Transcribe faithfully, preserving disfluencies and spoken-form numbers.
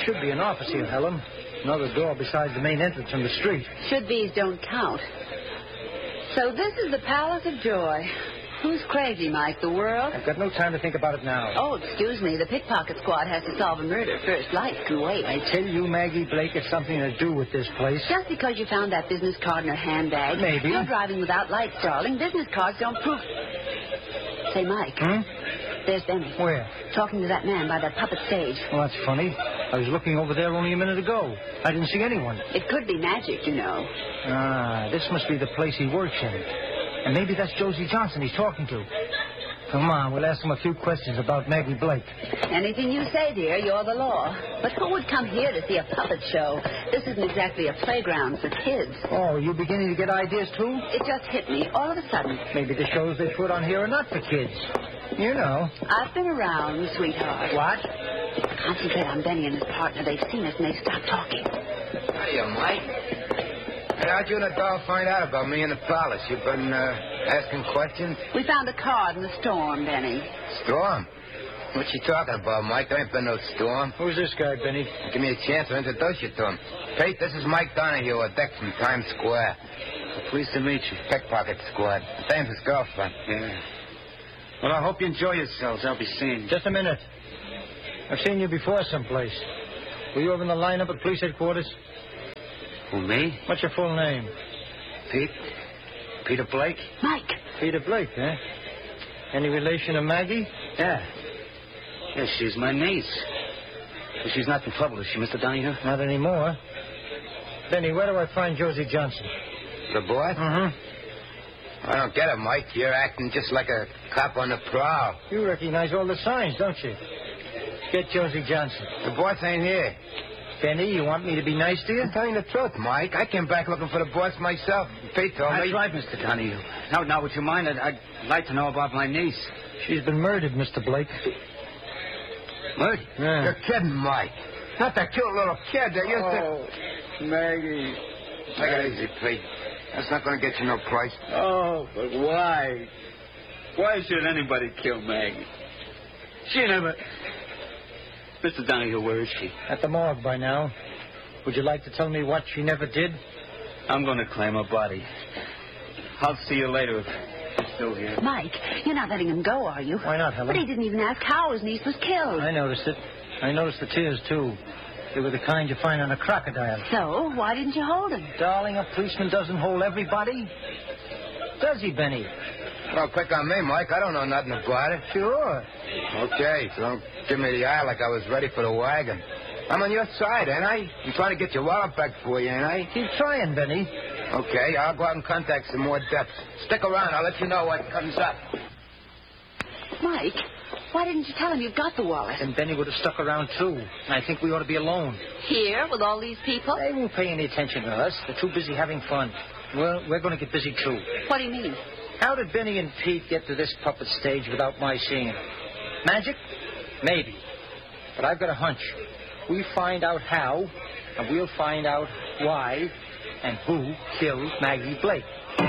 should be an office here, Helen. Another door besides the main entrance from the street. Should-be's don't count. So this is the Palace of Joy. Who's crazy, Mike? The world? I've got no time to think about it now. Oh, excuse me. The pickpocket squad has to solve a murder first. Life can wait. I tell you, Maggie Blake, it's something to do with this place. Just because you found that business card in her handbag. Maybe. You're driving without lights, darling. Business cards don't prove... Say, Mike. Hmm? There's Benny. Where? Talking to that man by that puppet stage. Well, that's funny. I was looking over there only a minute ago. I didn't see anyone. It could be magic, you know. Ah, this must be the place he works in. And maybe that's Josie Johnson he's talking to. Come on, we'll ask him a few questions about Maggie Blake. Anything you say, dear, you're the law. But who would come here to see a puppet show? This isn't exactly a playground for kids. Oh, you beginning to get ideas, too? It just hit me all of a sudden. Maybe the shows they put on here are not for kids. You know. I've been around, sweetheart. What? Concentrate on Benny and his partner. They've seen us and they stopped talking. Hiya, Mike. Hey, how'd you and the doll find out about me in the palace? You've been uh, asking questions? We found a card in the storm, Benny. Storm? What you talking about, Mike? There ain't been no storm. Who's this guy, Benny? Give me a chance to introduce you to him. Pete, this is Mike Donahue, a deck from Times Square. Pleased to meet you. Pickpocket squad. Sam's his girlfriend. Yeah. Well, I hope you enjoy yourselves. I'll be seeing you. Just a minute. I've seen you before someplace. Were you over in the lineup at police headquarters? Who, me? What's your full name? Pete? Peter Blake? Mike. Peter Blake, eh? Any relation to Maggie? Yeah. Yes, she's my niece. But she's not in trouble, is she, Mister Donahue? Not anymore. Benny, where do I find Josie Johnson? The boy? Mm-hmm. I don't get it, Mike. You're acting just like a cop on the prowl. You recognize all the signs, don't you? Get Josie Johnson. The boss ain't here. Benny, you want me to be nice to you? I'm telling you the truth, Mike. I came back looking for the boss myself. Pete told That's me. right, Mister Donahue. Now, now, would you mind? I'd, I'd like to know about my niece. She's been murdered, Mister Blake. Murdered? Yeah. You're kidding, Mike. Not that cute little kid that used Oh, Maggie. to... Take it easy, Pete. That's not going to get you no price. Oh, but why? Why should anybody kill Maggie? She never... Mister Donahue, where is she? At the morgue by now. Would you like to tell me what she never did? I'm going to claim her body. I'll see you later if she's still here. Mike, you're not letting him go, are you? Why not, Helen? But he didn't even ask how his niece was killed. I noticed it. I noticed the tears, too. They were the kind you find on a crocodile. So, why didn't you hold him? Darling, a policeman doesn't hold everybody. Does he, Benny? Don't pick on me, Mike. I don't know nothing about it. Sure. Okay, so don't give me the eye like I was ready for the wagon. I'm on your side, ain't I? I'm trying to get your wallet back for you, ain't I? Keep trying, Benny. Okay, I'll go out and contact some more depths. Stick around. I'll let you know what comes up. Mike, why didn't you tell him you've got the wallet? And Benny would have stuck around, too. And I think we ought to be alone. Here, with all these people? They won't pay any attention to us. They're too busy having fun. Well, we're going to get busy, too. What do you mean? How did Benny and Pete get to this puppet stage without my seeing it? Magic? Maybe. But I've got a hunch. We find out how, and we'll find out why and who killed Maggie Blake.